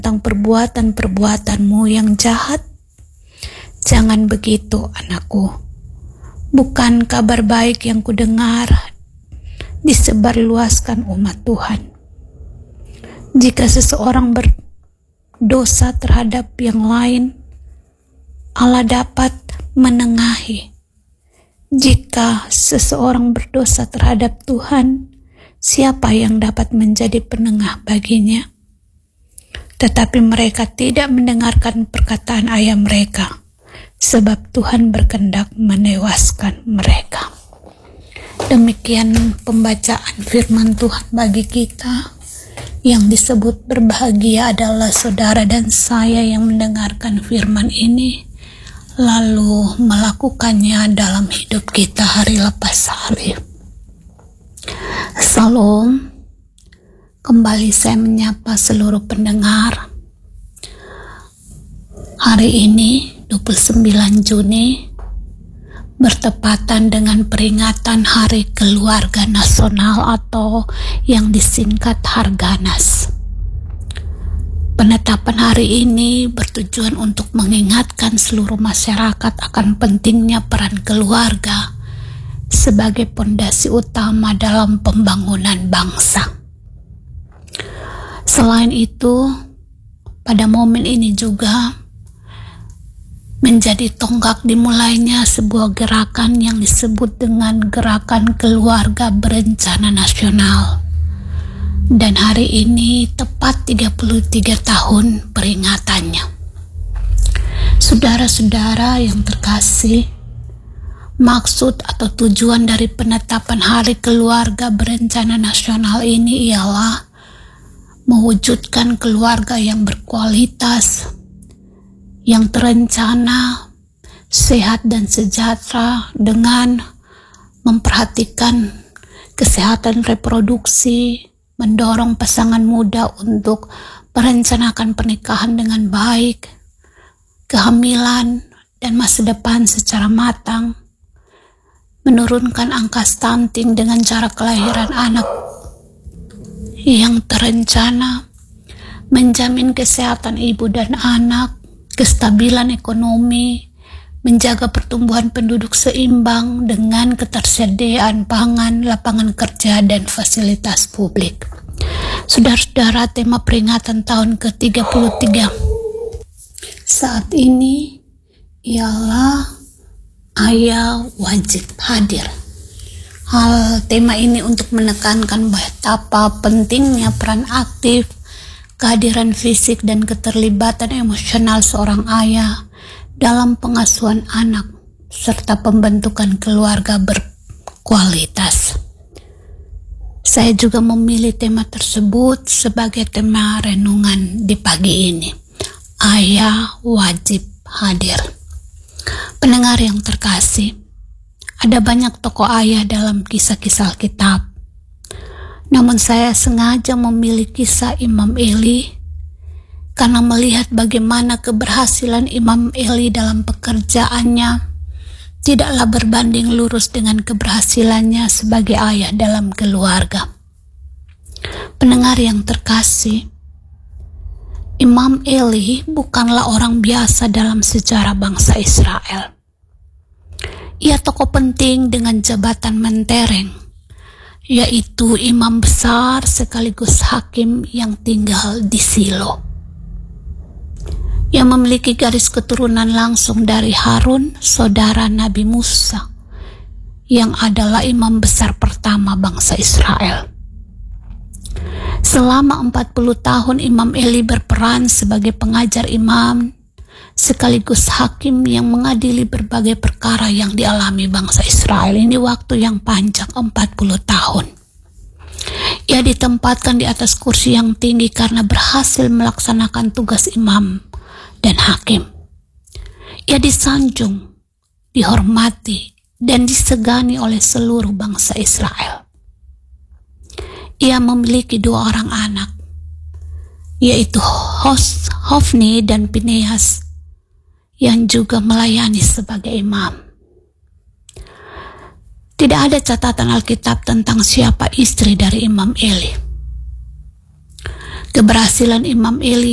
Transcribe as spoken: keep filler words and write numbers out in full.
tentang perbuatan-perbuatanmu yang jahat? Jangan begitu, anakku. Bukan kabar baik yang kudengar disebarluaskan umat Tuhan. Jika seseorang berdosa terhadap yang lain, Allah dapat menengahi. Jika seseorang berdosa terhadap Tuhan, siapa yang dapat menjadi penengah baginya? Tetapi mereka tidak mendengarkan perkataan ayah mereka, sebab Tuhan berkehendak menewaskan mereka. Demikian pembacaan firman Tuhan bagi kita. Yang disebut berbahagia adalah saudara dan saya yang mendengarkan firman ini, lalu melakukannya dalam hidup kita hari lepas hari. Salam. Kembali saya menyapa seluruh pendengar. Hari ini dua puluh sembilan Juni bertepatan dengan peringatan Hari Keluarga Nasional atau yang disingkat Harganas. Penetapan hari ini bertujuan untuk mengingatkan seluruh masyarakat akan pentingnya peran keluarga sebagai pondasi utama dalam pembangunan bangsa. Selain itu, pada momen ini juga menjadi tonggak dimulainya sebuah gerakan yang disebut dengan Gerakan Keluarga Berencana Nasional. Dan hari ini tepat tiga puluh tiga tahun peringatannya. Saudara-saudara yang terkasih, maksud atau tujuan dari penetapan Hari Keluarga Berencana Nasional ini ialah mewujudkan keluarga yang berkualitas, yang terencana, sehat dan sejahtera dengan memperhatikan kesehatan reproduksi, mendorong pasangan muda untuk merencanakan pernikahan dengan baik, kehamilan dan masa depan secara matang, menurunkan angka stunting dengan cara kelahiran anak yang terencana, menjamin kesehatan ibu dan anak, kestabilan ekonomi, menjaga pertumbuhan penduduk seimbang dengan ketersediaan pangan, lapangan kerja, dan fasilitas publik. Saudara-saudara, tema peringatan tahun ke tiga puluh tiga saat ini ialah ayah wajib hadir. Hal tema ini untuk menekankan betapa pentingnya peran aktif, kehadiran fisik dan keterlibatan emosional seorang ayah dalam pengasuhan anak serta pembentukan keluarga berkualitas. Saya juga memilih tema tersebut sebagai tema renungan di pagi ini. Ayah wajib hadir. Pendengar yang terkasih, ada banyak tokoh ayah dalam kisah-kisah Alkitab. Namun saya sengaja memilih kisah Imam Eli karena melihat bagaimana keberhasilan Imam Eli dalam pekerjaannya tidaklah berbanding lurus dengan keberhasilannya sebagai ayah dalam keluarga. Pendengar yang terkasih, Imam Eli bukanlah orang biasa dalam sejarah bangsa Israel. Ia tokoh penting dengan jabatan mentereng, yaitu imam besar sekaligus hakim yang tinggal di Silo. Ia memiliki garis keturunan langsung dari Harun, saudara Nabi Musa, yang adalah imam besar pertama bangsa Israel. Selama empat puluh tahun Imam Eli berperan sebagai pengajar imam, sekaligus hakim yang mengadili berbagai perkara yang dialami bangsa Israel. Ini waktu yang panjang, empat puluh tahun. Ia ditempatkan di atas kursi yang tinggi karena berhasil melaksanakan tugas imam dan hakim. Ia disanjung, dihormati, dan disegani oleh seluruh bangsa Israel. Ia memiliki dua orang anak, yaitu Hofni dan Pinehas, yang juga melayani sebagai imam. Tidak ada catatan Alkitab tentang siapa istri dari Imam Eli. Keberhasilan Imam Eli